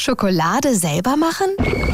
Schokolade selber machen?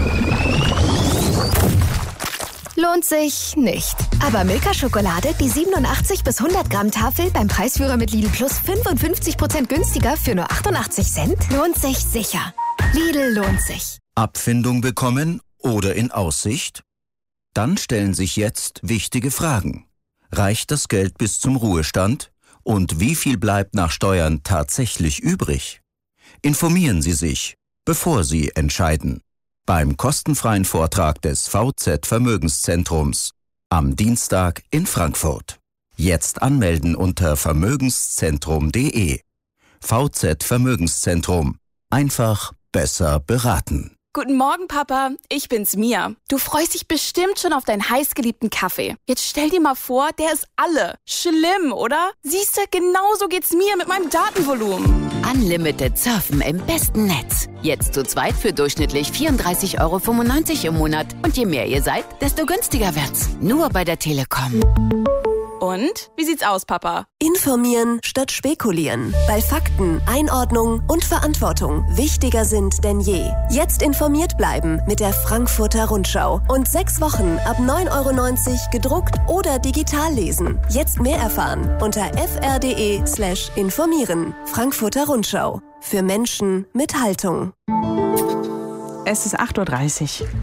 Lohnt sich nicht. Aber Milka-Schokolade, die 87 bis 100 Gramm Tafel beim Preisführer mit Lidl Plus 55% günstiger für nur 88 Cent, lohnt sich sicher. Lidl lohnt sich. Abfindung bekommen oder in Aussicht? Dann stellen sich jetzt wichtige Fragen. Reicht das Geld bis zum Ruhestand? Und wie viel bleibt nach Steuern tatsächlich übrig? Informieren Sie sich, bevor Sie entscheiden. Beim kostenfreien Vortrag des VZ Vermögenszentrums am Dienstag in Frankfurt. Jetzt anmelden unter vermögenszentrum.de. VZ Vermögenszentrum. Einfach besser beraten. Guten Morgen, Papa. Ich bin's, Mia. Du freust dich bestimmt schon auf deinen heißgeliebten Kaffee. Jetzt stell dir mal vor, der ist alle. Schlimm, oder? Siehste, genauso geht's mir mit meinem Datenvolumen. Unlimited Surfen im besten Netz. Jetzt zu zweit für durchschnittlich 34,95 € im Monat. Und je mehr ihr seid, desto günstiger wird's. Nur bei der Telekom. Und? Wie sieht's aus, Papa? Informieren statt spekulieren. Weil Fakten, Einordnung und Verantwortung wichtiger sind denn je. Jetzt informiert bleiben mit der Frankfurter Rundschau. Und 6 Wochen ab 9,90 € gedruckt oder digital lesen. Jetzt mehr erfahren unter fr.de/informieren. Frankfurter Rundschau. Für Menschen mit Haltung. Es ist 8:30 Uhr.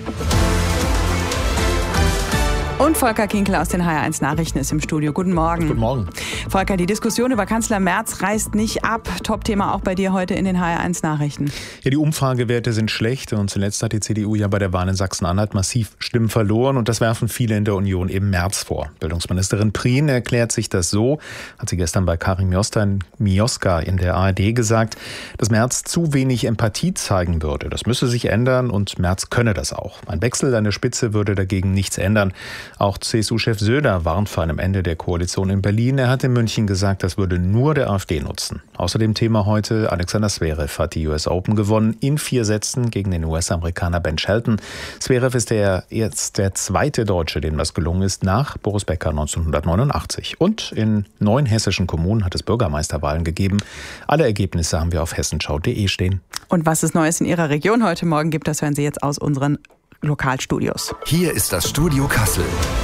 Und Volker Kinkel aus den HR1 Nachrichten ist im Studio. Guten Morgen. Guten Morgen. Volker, die Diskussion über Kanzler Merz reißt nicht ab. Top-Thema auch bei dir heute in den HR1 Nachrichten. Ja, die Umfragewerte sind schlecht und zuletzt hat die CDU ja bei der Wahl in Sachsen-Anhalt massiv Stimmen verloren und das werfen viele in der Union eben Merz vor. Bildungsministerin Prien erklärt sich das so, hat sie gestern bei Karin Mioska in der ARD gesagt, dass Merz zu wenig Empathie zeigen würde. Das müsse sich ändern und Merz könne das auch. Ein Wechsel an der Spitze würde dagegen nichts ändern. Auch CSU-Chef Söder warnt vor einem Ende der Koalition in Berlin. Er hat in München gesagt, das würde nur der AfD nutzen. Außerdem Thema heute, Alexander Zverev hat die US Open gewonnen in 4 Sätzen gegen den US-Amerikaner Ben Shelton. Zverev ist jetzt der zweite Deutsche, dem das gelungen ist, nach Boris Becker 1989. Und in 9 hessischen Kommunen hat es Bürgermeisterwahlen gegeben. Alle Ergebnisse haben wir auf hessenschau.de stehen. Und was es Neues in Ihrer Region heute Morgen gibt, das hören Sie jetzt aus unseren Lokalstudios. Hier ist das Studio Kassel.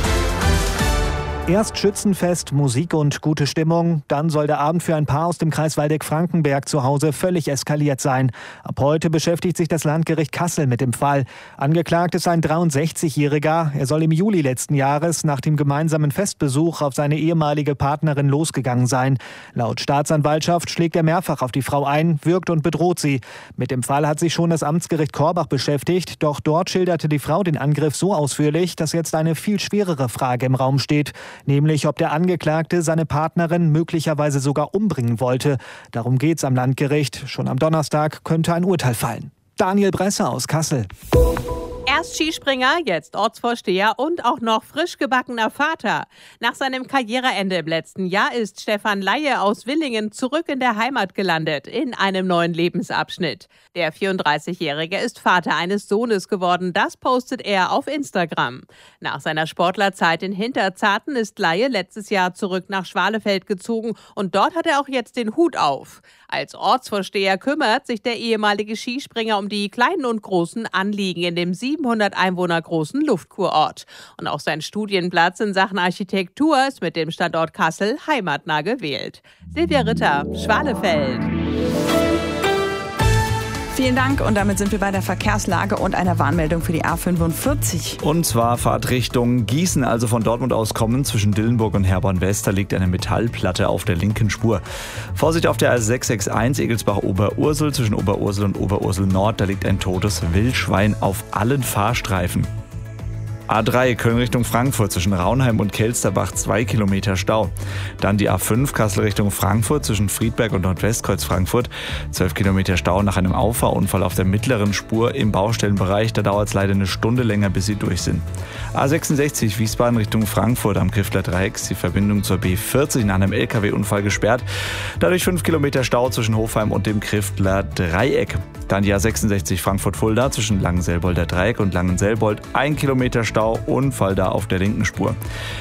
Erst Schützenfest, Musik und gute Stimmung. Dann soll der Abend für ein Paar aus dem Kreis Waldeck-Frankenberg zu Hause völlig eskaliert sein. Ab heute beschäftigt sich das Landgericht Kassel mit dem Fall. Angeklagt ist ein 63-Jähriger. Er soll im Juli letzten Jahres nach dem gemeinsamen Festbesuch auf seine ehemalige Partnerin losgegangen sein. Laut Staatsanwaltschaft schlägt er mehrfach auf die Frau ein, würgt und bedroht sie. Mit dem Fall hat sich schon das Amtsgericht Korbach beschäftigt. Doch dort schilderte die Frau den Angriff so ausführlich, dass jetzt eine viel schwerere Frage im Raum steht. Nämlich, ob der Angeklagte seine Partnerin möglicherweise sogar umbringen wollte. Darum geht's am Landgericht. Schon am Donnerstag könnte ein Urteil fallen. Daniel Bresser aus Kassel. Erst Skispringer, jetzt Ortsvorsteher und auch noch frisch gebackener Vater. Nach seinem Karriereende im letzten Jahr ist Stefan Laie aus Willingen zurück in der Heimat gelandet, in einem neuen Lebensabschnitt. Der 34-Jährige ist Vater eines Sohnes geworden, das postet er auf Instagram. Nach seiner Sportlerzeit in Hinterzarten ist Laie letztes Jahr zurück nach Schwalefeld gezogen und dort hat er auch jetzt den Hut auf. Als Ortsvorsteher kümmert sich der ehemalige Skispringer um die kleinen und großen Anliegen in dem 700 Einwohner großen Luftkurort. Und auch sein Studienplatz in Sachen Architektur ist mit dem Standort Kassel heimatnah gewählt. Silvia Ritter, Schwalefeld. Vielen Dank und damit sind wir bei der Verkehrslage und einer Warnmeldung für die A45. Und zwar Fahrtrichtung Gießen, also von Dortmund aus kommen, zwischen Dillenburg und Herborn-West, da liegt eine Metallplatte auf der linken Spur. Vorsicht auf der A661 Egelsbach-Oberursel, zwischen Oberursel und Oberursel-Nord, da liegt ein totes Wildschwein auf allen Fahrstreifen. A3 Köln Richtung Frankfurt zwischen Raunheim und Kelsterbach 2 Kilometer Stau. Dann die A5 Kassel Richtung Frankfurt zwischen Friedberg und Nordwestkreuz Frankfurt 12 Kilometer Stau nach einem Auffahrunfall auf der mittleren Spur im Baustellenbereich. Da dauert es leider eine Stunde länger, bis sie durch sind. A66 Wiesbaden Richtung Frankfurt am Kiffler Dreieck ist die Verbindung zur B40 nach einem LKW-Unfall gesperrt. Dadurch 5 Kilometer Stau zwischen Hofheim und dem Kiffler Dreieck. Dann die A66 Frankfurt-Fulda zwischen Langenselbolder Dreieck und Langenselbold 1 Kilometer Stau, Unfall da auf der linken Spur.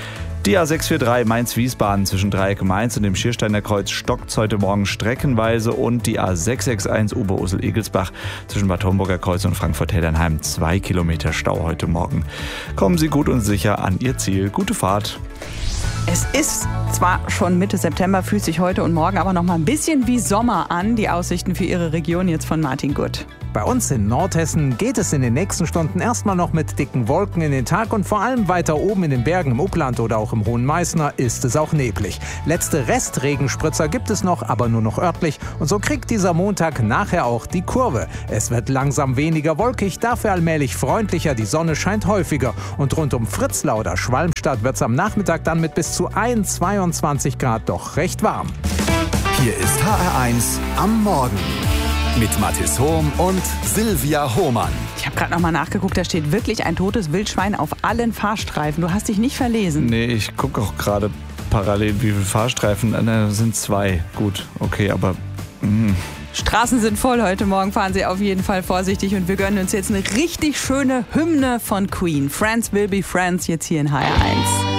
Die A643 Mainz-Wiesbaden zwischen Dreieck Mainz und dem Schiersteiner Kreuz stockt heute Morgen streckenweise und die A661 Oberursel-Egelsbach zwischen Bad Homburger Kreuz und Frankfurt-Heddernheim 2 Kilometer Stau heute Morgen. Kommen Sie gut und sicher an Ihr Ziel. Gute Fahrt. Es ist zwar schon Mitte September, fühlt sich heute und morgen aber noch mal ein bisschen wie Sommer an. Die Aussichten für Ihre Region jetzt von Martin Gutt. Bei uns in Nordhessen geht es in den nächsten Stunden erstmal noch mit dicken Wolken in den Tag und vor allem weiter oben in den Bergen im Upland oder auch im Hohen Meißner ist es auch neblig. Letzte Restregenspritzer gibt es noch, aber nur noch örtlich und so kriegt dieser Montag nachher auch die Kurve. Es wird langsam weniger wolkig, dafür allmählich freundlicher, die Sonne scheint häufiger und rund um Fritzlar oder Schwalmstadt wird es am Nachmittag dann mit bis zu 22 Grad doch recht warm. Hier ist HR1 am Morgen mit Mathis Hohm und Silvia Hohmann. Ich habe gerade noch mal nachgeguckt, da steht wirklich ein totes Wildschwein auf allen Fahrstreifen. Du hast dich nicht verlesen. Nee, ich gucke auch gerade parallel, wie viele Fahrstreifen. Das sind 2. Gut, okay, aber... Straßen sind voll. Heute Morgen fahren Sie auf jeden Fall vorsichtig und wir gönnen uns jetzt eine richtig schöne Hymne von Queen. Friends will be friends, jetzt hier in HR1.